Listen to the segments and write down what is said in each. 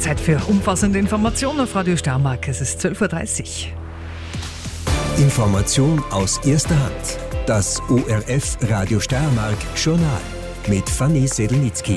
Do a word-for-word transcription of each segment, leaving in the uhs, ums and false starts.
Zeit für umfassende Informationen auf Radio Steiermark. Es ist zwölf Uhr dreißig. Information aus erster Hand. Das O R F Radio Steiermark Journal mit Fanny Sedelnitzky.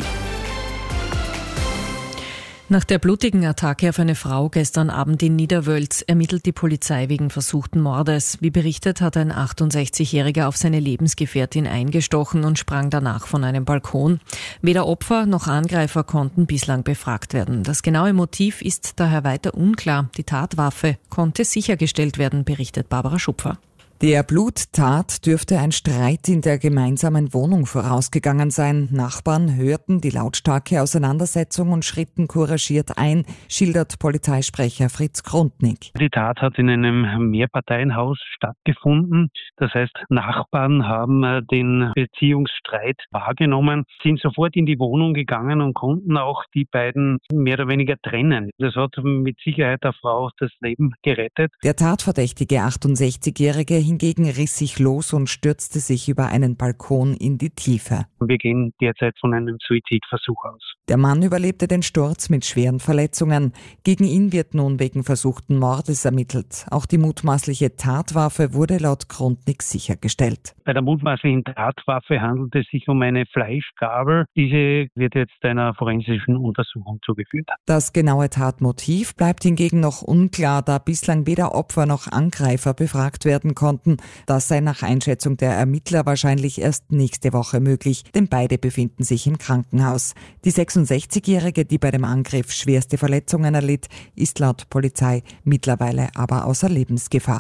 Nach der blutigen Attacke auf eine Frau gestern Abend in Niederwölz ermittelt die Polizei wegen versuchten Mordes. Wie berichtet, hat ein achtundsechzigjähriger auf seine Lebensgefährtin eingestochen und sprang danach von einem Balkon. Weder Opfer noch Angreifer konnten bislang befragt werden. Das genaue Motiv ist daher weiter unklar. Die Tatwaffe konnte sichergestellt werden, berichtet Barbara Schupfer. Der Bluttat dürfte ein Streit in der gemeinsamen Wohnung vorausgegangen sein. Nachbarn hörten die lautstarke Auseinandersetzung und schritten couragiert ein, schildert Polizeisprecher Fritz Grundnig. Die Tat hat in einem Mehrparteienhaus stattgefunden. Das heißt, Nachbarn haben den Beziehungsstreit wahrgenommen, sind sofort in die Wohnung gegangen und konnten auch die beiden mehr oder weniger trennen. Das hat mit Sicherheit der Frau das Leben gerettet. Der tatverdächtige achtundsechzigjährige hingegen riss sich los und stürzte sich über einen Balkon in die Tiefe. Wir gehen derzeit von einem Suizidversuch aus. Der Mann überlebte den Sturz mit schweren Verletzungen. Gegen ihn wird nun wegen versuchten Mordes ermittelt. Auch die mutmaßliche Tatwaffe wurde laut Grundnig sichergestellt. Bei der mutmaßlichen Tatwaffe handelt es sich um eine Fleischgabel. Diese wird jetzt einer forensischen Untersuchung zugeführt. Das genaue Tatmotiv bleibt hingegen noch unklar, da bislang weder Opfer noch Angreifer befragt werden konnten. Das sei nach Einschätzung der Ermittler wahrscheinlich erst nächste Woche möglich, denn beide befinden sich im Krankenhaus. Die sechsundsechzigjährige, die bei dem Angriff schwerste Verletzungen erlitt, ist laut Polizei mittlerweile aber außer Lebensgefahr.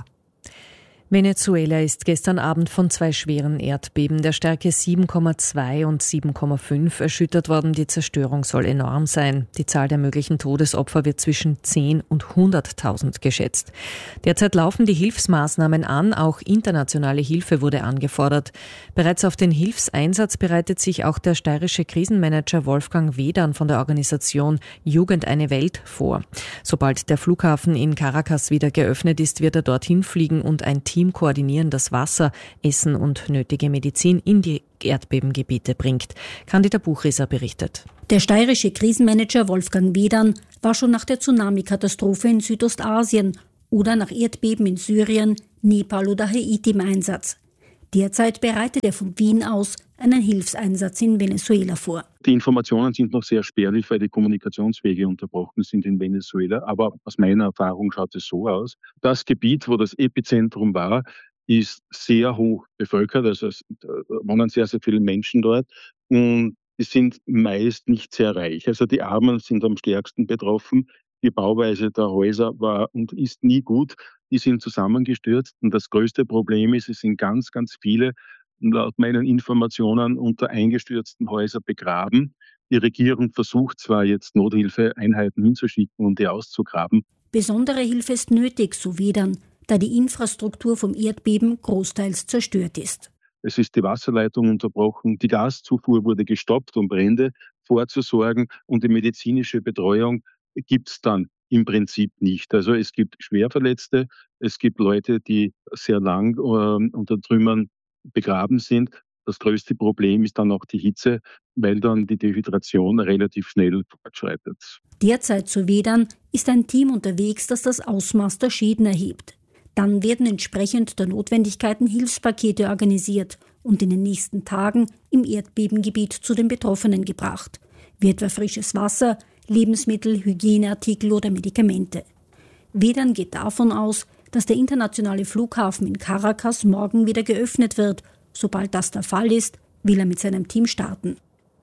Venezuela ist gestern Abend von zwei schweren Erdbeben der Stärke sieben Komma zwei und sieben Komma fünf erschüttert worden. Die Zerstörung soll enorm sein. Die Zahl der möglichen Todesopfer wird zwischen zehn und hunderttausend geschätzt. Derzeit laufen die Hilfsmaßnahmen an. Auch internationale Hilfe wurde angefordert. Bereits auf den Hilfseinsatz bereitet sich auch der steirische Krisenmanager Wolfgang Wedern von der Organisation Jugend eine Welt vor. Sobald der Flughafen in Caracas wieder geöffnet ist, wird er dorthin fliegen und ein Team Team koordinieren, das Wasser, Essen und nötige Medizin in die Erdbebengebiete bringt. Candida Buchreser berichtet. Der steirische Krisenmanager Wolfgang Wedern war schon nach der Tsunami-Katastrophe in Südostasien oder nach Erdbeben in Syrien, Nepal oder Haiti im Einsatz. Derzeit bereitet er von Wien aus einen Hilfseinsatz in Venezuela vor. Die Informationen sind noch sehr spärlich, weil die Kommunikationswege unterbrochen sind in Venezuela. Aber aus meiner Erfahrung schaut es so aus. Das Gebiet, wo das Epizentrum war, ist sehr hoch bevölkert. Also es wohnen sehr, sehr viele Menschen dort. Und die sind meist nicht sehr reich. Also die Armen sind am stärksten betroffen. Die Bauweise der Häuser war und ist nie gut. Die sind zusammengestürzt. Und das größte Problem ist, es sind ganz, ganz viele, laut meinen Informationen, unter eingestürzten Häusern begraben. Die Regierung versucht zwar jetzt Nothilfeeinheiten hinzuschicken und die auszugraben. Besondere Hilfe ist nötig, so Wedern, da die Infrastruktur vom Erdbeben großteils zerstört ist. Es ist die Wasserleitung unterbrochen, die Gaszufuhr wurde gestoppt, um Brände vorzusorgen, und die medizinische Betreuung gibt es dann im Prinzip nicht. Also es gibt Schwerverletzte, es gibt Leute, die sehr lang äh, unter Trümmern begraben sind. Das größte Problem ist dann auch die Hitze, weil dann die Dehydration relativ schnell fortschreitet. Derzeit, zu Wedern, ist ein Team unterwegs, das das Ausmaß der Schäden erhebt. Dann werden entsprechend der Notwendigkeiten Hilfspakete organisiert und in den nächsten Tagen im Erdbebengebiet zu den Betroffenen gebracht, wie etwa frisches Wasser, Lebensmittel, Hygieneartikel oder Medikamente. Wedern geht davon aus, dass der internationale Flughafen in Caracas morgen wieder geöffnet wird. Sobald das der Fall ist, will er mit seinem Team starten.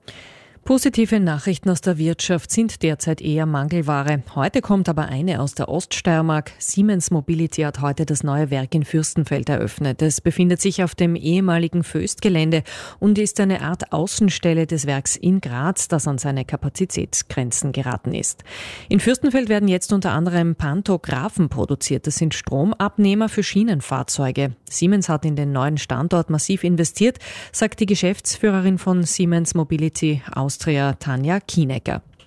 Positive Nachrichten aus der Wirtschaft sind derzeit eher Mangelware. Heute kommt aber eine aus der Oststeiermark. Siemens Mobility hat heute das neue Werk in Fürstenfeld eröffnet. Es befindet sich auf dem ehemaligen Föst-Gelände und ist eine Art Außenstelle des Werks in Graz, das an seine Kapazitätsgrenzen geraten ist. In Fürstenfeld werden jetzt unter anderem Pantographen produziert. Das sind Stromabnehmer für Schienenfahrzeuge. Siemens hat in den neuen Standort massiv investiert, sagt die Geschäftsführerin von Siemens Mobility aus Austria, Tanja Kienecker.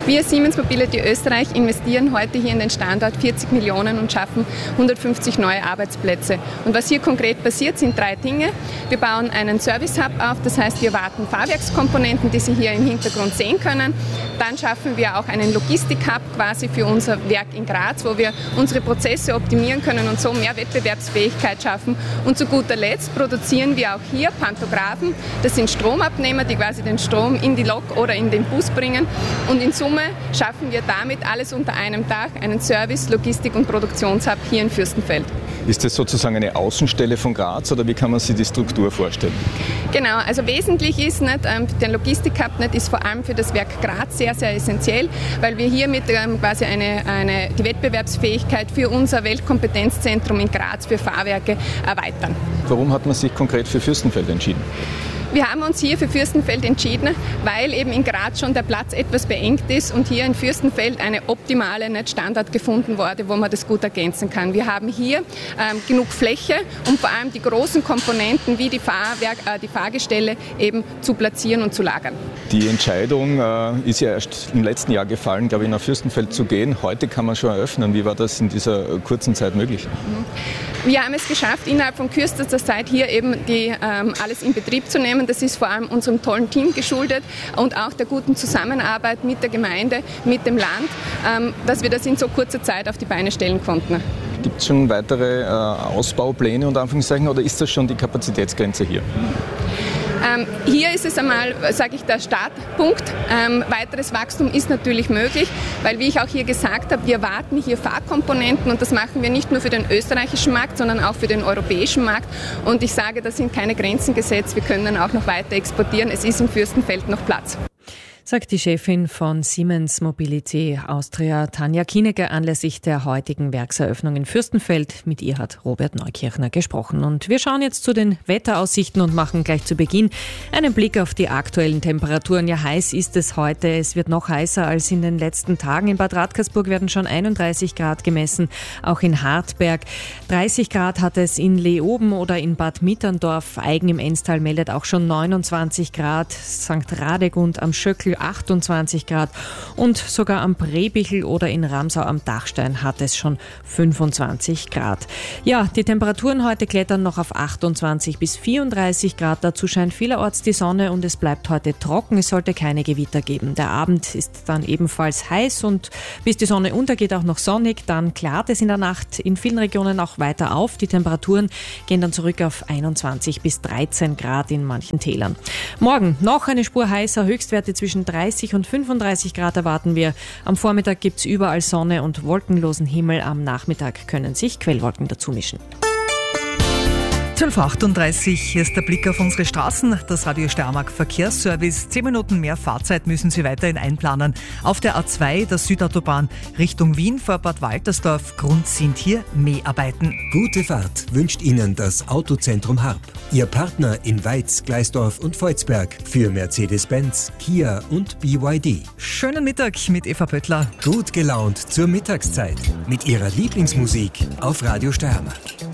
Wir Siemens Mobility Österreich investieren heute hier in den Standort vierzig Millionen und schaffen hundertfünfzig neue Arbeitsplätze. Und was hier konkret passiert, sind drei Dinge. Wir bauen einen Service-Hub auf, das heißt, wir warten Fahrwerkskomponenten, die Sie hier im Hintergrund sehen können. Dann schaffen wir auch einen Logistik-Hub quasi für unser Werk in Graz, wo wir unsere Prozesse optimieren können und so mehr Wettbewerbsfähigkeit schaffen. Und zu guter Letzt produzieren wir auch hier Pantographen. Das sind Stromabnehmer, die quasi den Strom in die Lok oder in den Bus bringen. Und in Summe schaffen wir damit alles unter einem Dach, einen Service-, Logistik- und Produktionshub hier in Fürstenfeld. Ist das sozusagen eine Außenstelle von Graz oder wie kann man sich die Struktur vorstellen? Genau, also wesentlich ist nicht, ähm, der Logistik-Hub nicht, ist vor allem für das Werk Graz sehr, sehr essentiell, weil wir hiermit ähm, quasi eine, eine, die Wettbewerbsfähigkeit für unser Weltkompetenzzentrum in Graz für Fahrwerke erweitern. Warum hat man sich konkret für Fürstenfeld entschieden? Wir haben uns hier für Fürstenfeld entschieden, weil eben in Graz schon der Platz etwas beengt ist und hier in Fürstenfeld eine optimale Standort gefunden wurde, wo man das gut ergänzen kann. Wir haben hier ähm, genug Fläche, um vor allem die großen Komponenten wie die, Fahrwerk, äh, die Fahrgestelle eben zu platzieren und zu lagern. Die Entscheidung äh, ist ja erst im letzten Jahr gefallen, glaube ich, nach Fürstenfeld zu gehen. Heute kann man schon eröffnen. Wie war das in dieser kurzen Zeit möglich? Mhm. Wir haben es geschafft, innerhalb von kürzester Zeit hier eben die, ähm, alles in Betrieb zu nehmen. Das ist vor allem unserem tollen Team geschuldet und auch der guten Zusammenarbeit mit der Gemeinde, mit dem Land, ähm, dass wir das in so kurzer Zeit auf die Beine stellen konnten. Gibt es schon weitere äh, Ausbaupläne unter Anführungszeichen oder ist das schon die Kapazitätsgrenze hier? Ähm, hier ist es einmal, sage ich, der Startpunkt. Ähm, weiteres Wachstum ist natürlich möglich, weil, wie ich auch hier gesagt habe, wir warten hier Fahrkomponenten und das machen wir nicht nur für den österreichischen Markt, sondern auch für den europäischen Markt. Und ich sage, da sind keine Grenzen gesetzt, wir können auch noch weiter exportieren. Es ist in Fürstenfeld noch Platz. Sagt die Chefin von Siemens Mobility Austria, Tanja Kienegger, anlässlich der heutigen Werkseröffnung in Fürstenfeld. Mit ihr hat Robert Neukirchner gesprochen. Und wir schauen jetzt zu den Wetteraussichten und machen gleich zu Beginn einen Blick auf die aktuellen Temperaturen. Ja, heiß ist es heute. Es wird noch heißer als in den letzten Tagen. In Bad Radkersburg werden schon einunddreißig Grad gemessen, auch in Hartberg. dreißig Grad hat es in Leoben oder in Bad Mitterndorf. Eigen im Enstal meldet auch schon neunundzwanzig Grad. Sankt Radegund am Schöckl achtundzwanzig Grad und sogar am Prebichel oder in Ramsau am Dachstein hat es schon fünfundzwanzig Grad. Ja, die Temperaturen heute klettern noch auf achtundzwanzig bis vierunddreißig Grad. Dazu scheint vielerorts die Sonne und es bleibt heute trocken. Es sollte keine Gewitter geben. Der Abend ist dann ebenfalls heiß und bis die Sonne untergeht auch noch sonnig. Dann klart es in der Nacht in vielen Regionen auch weiter auf. Die Temperaturen gehen dann zurück auf einundzwanzig bis dreizehn Grad in manchen Tälern. Morgen noch eine Spur heißer, Höchstwerte zwischen dreißig und fünfunddreißig Grad erwarten wir. Am Vormittag gibt es überall Sonne und wolkenlosen Himmel. Am Nachmittag können sich Quellwolken dazu mischen. zwölf Uhr achtunddreißig, hier ist der Blick auf unsere Straßen. Das Radio Steiermark Verkehrsservice. Zehn Minuten mehr Fahrzeit müssen Sie weiterhin einplanen. Auf der A zwei, der Südautobahn Richtung Wien vor Bad Waltersdorf. Grund sind hier Mäharbeiten. Gute Fahrt wünscht Ihnen das Autozentrum Harp. Ihr Partner in Weiz, Gleisdorf und Volzberg für Mercedes-Benz, Kia und B Y D. Schönen Mittag mit Eva Pöttler. Gut gelaunt zur Mittagszeit mit Ihrer Lieblingsmusik auf Radio Steiermark.